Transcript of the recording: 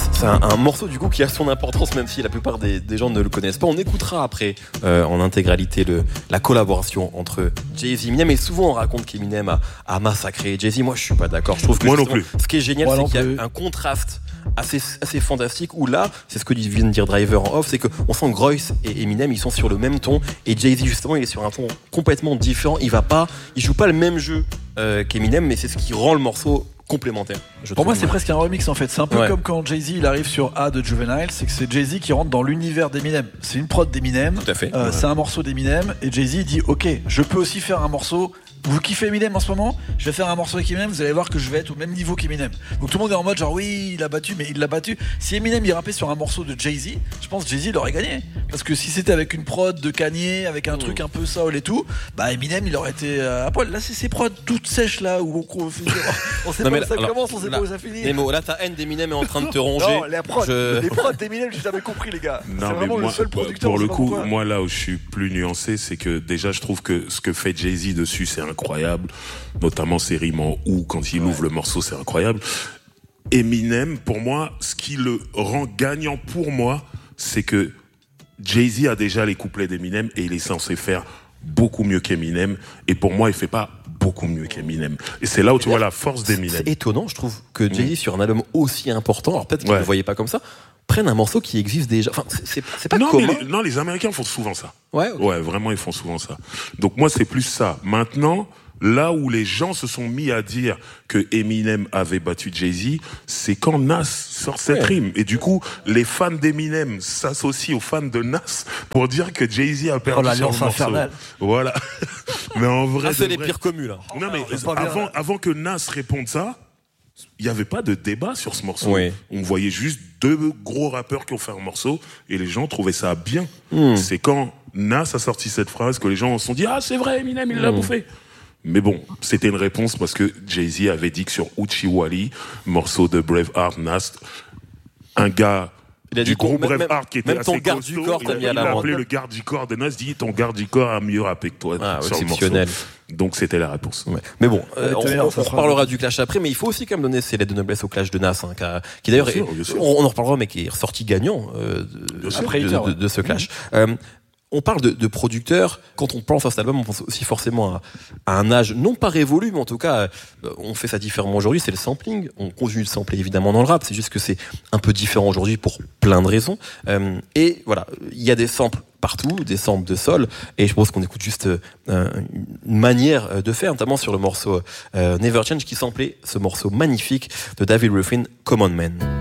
c'est un morceau du coup qui a son importance, même si la plupart des gens ne le connaissent pas. On écoutera après en intégralité la collaboration entre Jay-Z et Eminem, et souvent on raconte qu'Eminem a massacré Jay-Z. Moi je suis pas d'accord. Je trouve que moi non plus. Ce qui est génial, c'est qu'il y a un contraste assez fantastique, où là, c'est ce que vient de dire Driver en off, c'est qu'on sent que Royce et Eminem, ils sont sur le même ton, et Jay-Z justement, il est sur un ton complètement différent. Il joue pas le même jeu qu'Eminem, mais c'est ce qui rend le morceau complémentaire. Pour moi, c'est presque un remix en fait. C'est un peu comme quand Jay-Z il arrive sur A de Juvenile, c'est que c'est Jay-Z qui rentre dans l'univers d'Eminem. C'est une prod d'Eminem. Tout à fait. C'est un morceau d'Eminem, et Jay-Z dit ok, je peux aussi faire un morceau. Vous kiffez Eminem en ce moment, je vais faire un morceau avec Eminem, vous allez voir que je vais être au même niveau qu'Eminem. Donc tout le monde est en mode genre oui, il a battu, mais il l'a battu. Si Eminem il rappait sur un morceau de Jay-Z, je pense que Jay-Z il aurait gagné. Parce que si c'était avec une prod de Kanye, avec un truc un peu soul et tout, bah Eminem il aurait été à poil. Là c'est ces prods toutes sèches là où on sait pas où ça commence, on sait pas où ça finit. Nemo, là ta haine d'Eminem est en train de te ronger. Non, les prods d'Eminem, j'ai jamais compris les gars. Non, c'est vraiment mais moi, le seul producteur. pour le coup, moi là où je suis plus nuancé, c'est que déjà je trouve que ce que fait Jay-Z dessus c'est incroyable. Notamment ses rimes en ou quand il ouvre le morceau, c'est incroyable. Eminem, pour moi, ce qui le rend gagnant pour moi, c'est que Jay-Z a déjà les couplets d'Eminem et il est censé faire beaucoup mieux qu'Eminem. Et pour moi, il fait pas beaucoup mieux qu'Eminem. Et c'est là où tu vois la force d'Eminem. C'est étonnant, je trouve, que Jay-Z, sur un album aussi important, alors peut-être qu'il ne le voyait pas comme ça, prenne un morceau qui existe déjà. Enfin, c'est pas commun. Non, les Américains font souvent ça. Ouais, vraiment, ils font souvent ça. Donc moi, c'est plus ça. Maintenant, là où les gens se sont mis à dire que Eminem avait battu Jay-Z, c'est quand Nas sort cette rime. Et du coup, les fans d'Eminem s'associent aux fans de Nas pour dire que Jay-Z a perdu son morceau. Infernale. Voilà. Mais en vrai, c'est les pires communs, là. Non, mais avant que Nas réponde ça, il n'y avait pas de débat sur ce morceau. Oui. On voyait juste deux gros rappeurs qui ont fait un morceau et les gens trouvaient ça bien. C'est quand Nas a sorti cette phrase que les gens se sont dit « Ah, c'est vrai, Eminem, il l'a bouffé ». Mais bon, c'était une réponse parce que Jay-Z avait dit que sur Uchiwali, morceau de Braveheart, Nas, un gars du gros Braveheart qui était assez garde du corps, il a appelé le garde du corps de Nas, dit ton garde du corps a mieux rappé que toi sur le morceau. Donc c'était la réponse. Ouais. Mais bon, on reparlera du clash après, mais il faut aussi quand même donner ses lettres de noblesse au clash de Nas, qui d'ailleurs, bien sûr. on en reparlera, mais qui est ressorti gagnant de ce clash. On parle de producteurs. Quand on pense à cet album, on pense aussi forcément à un âge non pas révolu, mais en tout cas, on fait ça différemment aujourd'hui. C'est le sampling. On continue de sampler évidemment dans le rap. C'est juste que c'est un peu différent aujourd'hui pour plein de raisons. Et voilà, il y a des samples partout, des samples de sol. Et je pense qu'on écoute juste une manière de faire, notamment sur le morceau Never Change, qui samplait ce morceau magnifique de David Ruffin, Common Man.